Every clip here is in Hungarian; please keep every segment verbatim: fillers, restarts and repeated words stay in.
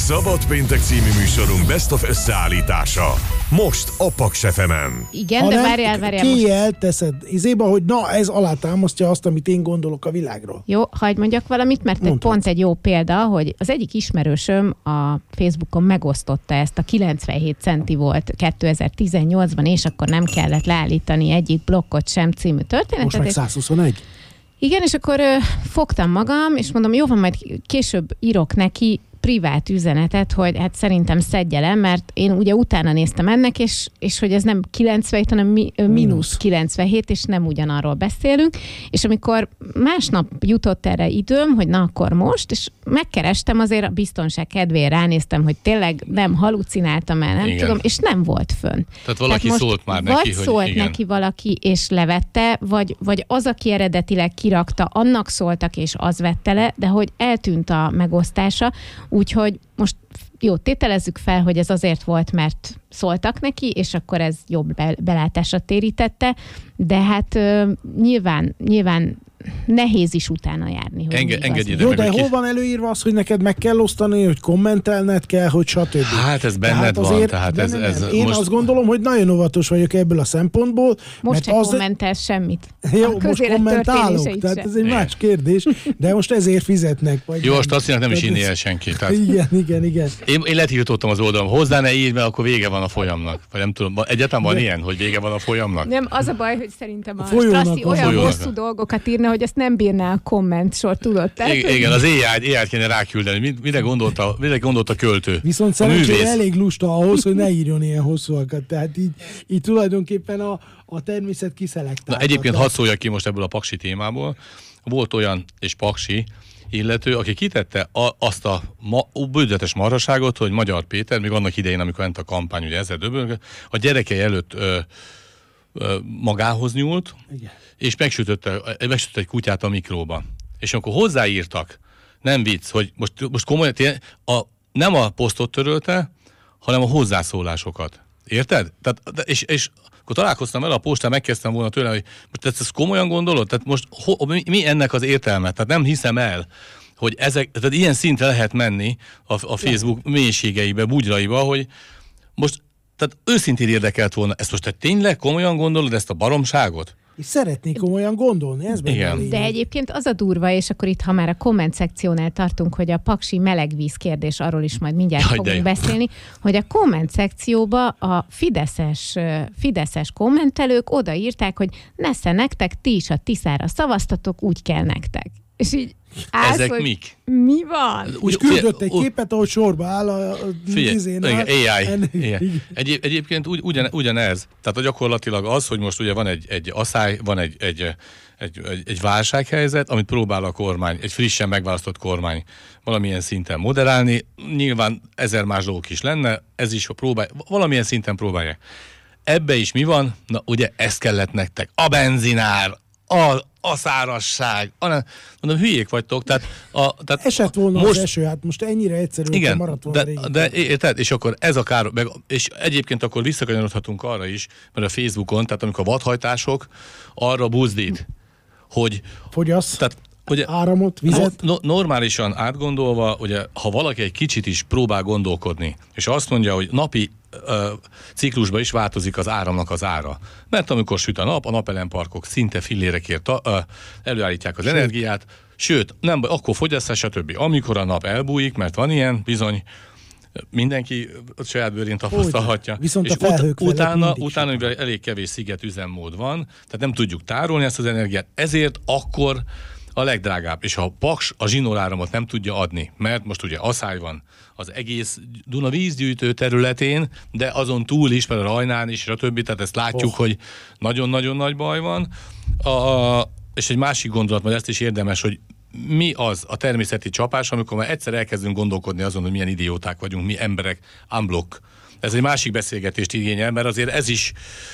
Szabad péntek című műsorunk Best of összeállítása. Most a Paks ef emen. Igen, ha de nem, várjál, várjál ki most. elteszed izéba, hogy na, ez alátámasztja azt, amit én gondolok a világról. Jó, hagyd mondjak valamit, mert egy pont egy jó példa, hogy az egyik ismerősöm a Facebookon megosztotta ezt, a kilencvenhét centi volt kétezer-tizennyolcban, és akkor nem kellett leállítani egyik blokkot sem című történetet. Most meg száz huszonegy? Igen, és akkor ö, fogtam magam, és mondom, jó van, majd később írok neki privát üzenetet, hogy hát szerintem szedje le, mert én ugye utána néztem ennek, és, és hogy ez nem kilencvenhét, hanem mi, ö, mínusz kilencvenhét, és nem ugyanarról beszélünk. És amikor másnap jutott erre időm, hogy na akkor most, és megkerestem azért a biztonság kedvéért, ránéztem, hogy tényleg nem halucináltam el, nem igen. tudom, és nem volt fönn. Tehát valaki Tehát szólt már neki, vagy hogy szólt igen. neki valaki, és levette, vagy, vagy az, aki eredetileg kirakta, annak szóltak, és az vette le, de hogy eltűnt a megosztása, úgyhogy most jó, tételezzük fel, hogy ez azért volt, mert szóltak neki, és akkor ez jobb belátásra térítette, de hát uh, nyilván, nyilván nehéz is utána járni. Hogy Enge, engedj ide Jó, meg, de hogy hol ki... van előírva az, hogy neked meg kell osztani, hogy kommentelned kell, hogy stb. Hát ez benned tehát van, azért, tehát ez, ez Én most... azt gondolom, hogy nagyon óvatos vagyok ebből a szempontból. Most se az... kommentelsz semmit. Jó, A most közélet kommentálok, történéseit tehát sem. ez egy más kérdés, de most ezért fizetnek. Vagy Jó, nem. most azt mondják, nem is Tehát inni ez- el senki. Tehát Igen, igen, igen. én, én letiltottam az oldalom, hozzá ne írj, mert akkor vége van a folyamnak. Vagy nem tudom, egyáltalán van De- ilyen, hogy vége van a folyamnak? Nem, az a baj, hogy szerintem a, A folyónak Strassi van. olyan Folyónak. hosszú dolgokat írna, hogy ezt nem bírná a komment sor, tudod? Tehát, Igen, igen, az éjjel, éjjel kéne ráküldeni. Mit- Mire gondolta, mire gondolta a költő? Viszont a szerencsére művész. elég lusta ahhoz, hogy ne írjon ilyen hosszúakat. Tehát így, így tulajdonképpen a, a természet kiszelektálta. Na, egyébként Tehát- hadd szóljak ki most ebből a paksi témából. Volt olyan, és paksi illető, aki kitette a, azt a ma, bődöletes marhaságot, hogy Magyar Péter, még annak idején, amikor ment a kampány, ugye ezzel döbölgött, a gyerekei előtt ö, ö, magához nyúlt, Igen. és megsütötte, megsütötte egy kutyát a mikróba. És akkor hozzáírtak, nem vicc, hogy most, most komolyan, tényleg, a, nem a posztot törölte, hanem a hozzászólásokat. Érted? Tehát, de- és, és akkor találkoztam vele a postán, megkezdtem volna tőle, hogy most ezt, ezt komolyan gondolod? Tehát most ho, mi, mi ennek az értelme? Tehát nem hiszem el, hogy ezek, tehát ilyen szintre lehet menni a, a Facebook mélységeibe, bugyraiba, hogy most, tehát őszintén érdekelt volna, ezt most te tényleg komolyan gondolod, ezt a baromságot? És szeretnék komolyan gondolni, ez benne Igen. a lényeg. De egyébként az a durva, és akkor itt, ha már a komment szekciónál tartunk, hogy a paksi melegvíz kérdés, arról is majd mindjárt Jaj, de fogunk jó. beszélni, hogy a komment szekcióba a fideszes, ö, fideszes kommentelők odaírták, hogy nesze nektek, ti is a Tiszára szavaztatok, úgy kell nektek. És így állsz, Ezek hogy mik? mi van? És Úgy- küldött egy úgy- képet, ahol sorba áll a, a Figyelj, izénál. igen, á i. Ennek- Igen. Egy, egyébként ugy, ugyan, ugyanez, tehát gyakorlatilag az, hogy most ugye van egy, egy asszály, van egy, egy, egy, egy, egy válsághelyzet, amit próbál a kormány, egy frissen megválasztott kormány valamilyen szinten moderálni, nyilván ezer más dolgok is lenne, ez is próbál, valamilyen szinten próbálják. Ebbe is mi van? Na ugye ezt kellett nektek, a benzinár, a, a szárazság, a, mondom, hülyék vagytok, tehát, a, tehát Esett volna most, az eső, hát most ennyire egyszerű, hogy igen, maradt volna de, régi. de érted, és akkor ez a kár, meg, és egyébként akkor visszakanyarodhatunk arra is, mert a Facebookon, tehát amikor a vadhajtások arra buzdít, hogy Fogyasz tehát, ugye, áramot, vizet. no, normálisan átgondolva, ugye, ha valaki egy kicsit is próbál gondolkodni, és azt mondja, hogy napi ö, ciklusban is változik az áramnak az ára. Mert amikor süt a nap, a napelemparkok szinte fillérekért ta, ö, előállítják az sőt. energiát, sőt, nem, akkor fogyasztás, stb. Amikor a nap elbújik, mert van ilyen, bizony, mindenki a saját bőrén tapasztalhatja. Viszont és a felhők ut- felett utána, mindig utána süt. mivel elég kevés sziget üzemmód van, tehát nem tudjuk tárolni ezt az energiát, ezért akkor a legdrágább. És ha a Paks a zsinóráramot nem tudja adni, mert most ugye asszály van az egész Duna vízgyűjtő területén, de azon túl is, mert a Rajnán is, stb. Tehát ezt látjuk, oh. hogy nagyon-nagyon nagy baj van. A, és egy másik gondolat, majd ezt is érdemes, hogy mi az a természeti csapás, amikor már egyszer elkezdünk gondolkodni azon, hogy milyen idióták vagyunk, mi emberek, unblock. Ez egy másik beszélgetést igényel, mert azért ez is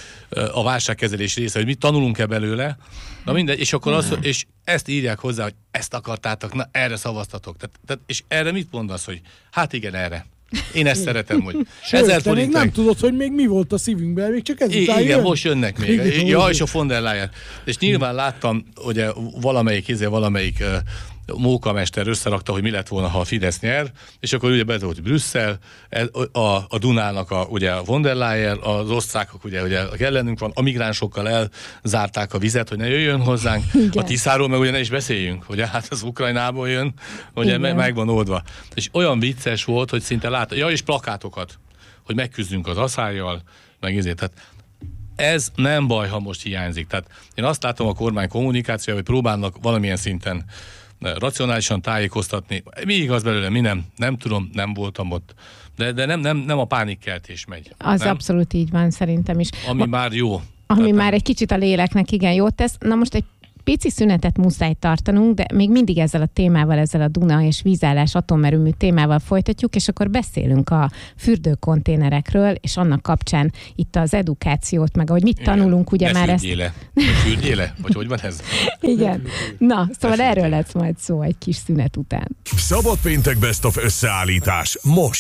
a válságkezelés része, hogy mit tanulunk-e belőle. Na mindegy, és akkor az, és ezt írják hozzá, hogy ezt akartátok, na erre szavaztatok. Tehát, tehát, és erre mit mondasz, hogy hát igen, erre. Én ezt szeretem, hogy Sőt, ezer te még forint. nem tudod, hogy még mi volt a szívünkben, még csak ezután Igen, jön. most jönnek még. Igen, Ja, úgy. és a von der Leyen. És nyilván láttam, ugye valamelyik, izé, valamelyik uh, Móka mester összerakta, hogy mi lett volna, ha a Fidesz nyer, és akkor ugye bedobott Brüsszel, a, a Dunának a, ugye a von der Leyen, az osztrákok ugye, ugye ellenünk van, a migránsokkal elzárták a vizet, hogy ne jöjjön hozzánk, igen. A Tiszáról meg ugye ne is beszéljünk, ugye hát az Ukrajnából jön, ugye me, meg van oldva. És olyan vicces volt, hogy szinte látta, ja és plakátokat, hogy megküzdünk az aszályjal, meg ezért, tehát ez nem baj, ha most hiányzik. Tehát én azt látom a kormány kommunikációja, hogy próbálnak valamilyen szinten racionálisan tájékoztatni. Mi igaz belőle, mi nem. Nem tudom, nem voltam ott. De, de nem, nem, nem a pánikkeltés megy. Az nem? Abszolút így van, szerintem is. Ami Ma, már jó. Ami Tehát már nem. egy kicsit a léleknek igen jót tesz. Na most egy pici szünetet muszáj tartanunk, de még mindig ezzel a témával, ezzel a Duna és vízállás atomerőmű témával folytatjuk, és akkor beszélünk a fürdőkonténerekről, és annak kapcsán itt az edukációt, meg ahogy mit igen. tanulunk, ugye ne már ezt... Fürdjéle. Vagy fürdjéle? Vagy hogy van ez? Igen. Na, szóval erről lesz majd szó egy kis szünet után. Szabad péntek Best of összeállítás most.